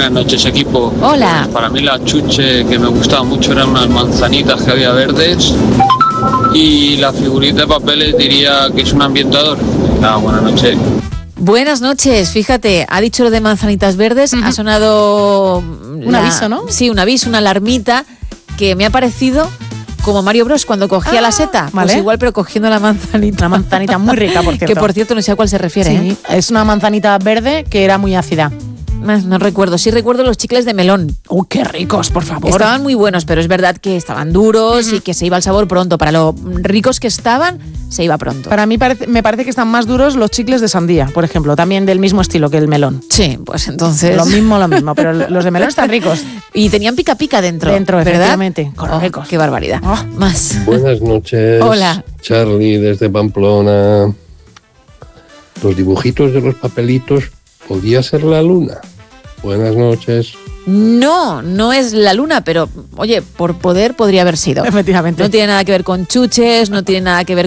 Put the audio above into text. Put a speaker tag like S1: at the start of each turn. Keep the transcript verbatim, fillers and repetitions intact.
S1: Buenas noches, equipo.
S2: Hola.
S1: Pues para mí la chuche que me gustaba mucho eran unas manzanitas que había verdes. Y la figurita de papeles diría que es un ambientador. Ah, buenas noches.
S2: Buenas noches, fíjate, ha dicho lo de manzanitas verdes, uh-huh. ha sonado...
S3: Un
S2: la,
S3: aviso, ¿no?
S2: Sí, un aviso, una alarmita que me ha parecido como Mario Bros cuando cogía ah, la seta,
S3: vale.
S2: Pues igual pero cogiendo la manzanita.
S3: Una manzanita muy rica, por cierto.
S2: Que por cierto no sé a cuál se refiere.
S3: Sí,
S2: ¿eh?
S3: Es una manzanita verde que era muy ácida.
S2: No, no recuerdo, sí recuerdo los chicles de melón.
S3: ¡Uh, qué ricos, por favor!
S2: Estaban muy buenos, pero es verdad que estaban duros uh-huh. y que se iba el sabor pronto. Para lo ricos que estaban, se iba pronto.
S3: Para mí parece, me parece que están más duros los chicles de sandía, por ejemplo, también del mismo estilo que el melón.
S2: Sí, pues entonces...
S3: Lo mismo, lo mismo, pero los de melón están ricos.
S2: Y tenían pica pica dentro.
S3: Dentro,
S2: ¿verdad?
S3: Efectivamente.
S2: Oh, qué barbaridad. Oh. Más.
S4: Buenas noches.
S2: Hola.
S4: Charlie desde Pamplona. Los dibujitos de los papelitos, ¿podía ser la luna? Buenas noches.
S2: No, no es la luna, pero oye, por poder podría haber sido.
S3: Efectivamente.
S2: No tiene nada que ver con chuches, no tiene nada que ver